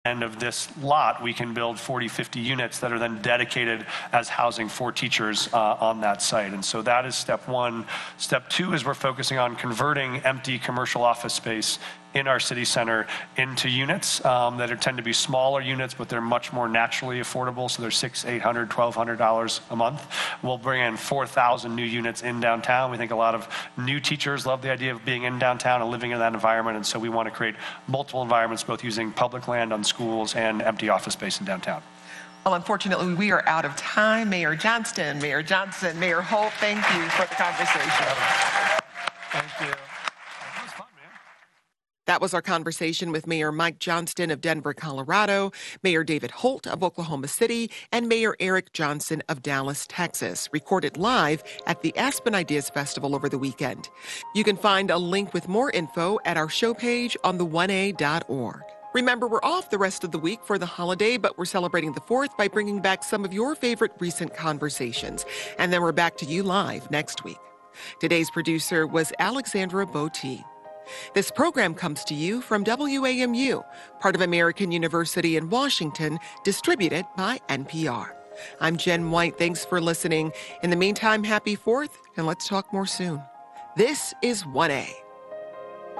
end of this lot, we can build 40, 50 units that are then dedicated as housing for teachers on that site. And so that is step one. Step two is we're focusing on converting empty commercial office space in our city center into units that tend to be smaller units, but they're much more naturally affordable. So they're $600, $800, $1,200 a month. We'll bring in 4,000 new units in downtown. We think a lot of new teachers love the idea of being in downtown and living in that environment. And so we want to create multiple environments, both using public land on schools and empty office space in downtown. Well, unfortunately, we are out of time. Mayor Johnston, Mayor Johnson, Mayor Holt, thank you for the conversation. Thank you. That was our conversation with Mayor Mike Johnston of Denver, Colorado, Mayor David Holt of Oklahoma City, and Mayor Eric Johnson of Dallas, Texas, recorded live at the Aspen Ideas Festival over the weekend. You can find a link with more info at our show page on the1a.org. Remember, we're off the rest of the week for the holiday, but we're celebrating the 4th by bringing back some of your favorite recent conversations. And then we're back to you live next week. Today's producer was Alexandra Botti. This program comes to you from WAMU, part of American University in Washington, distributed by NPR. I'm Jen White. Thanks for listening. In the meantime, happy 4th, and let's talk more soon. This is 1A.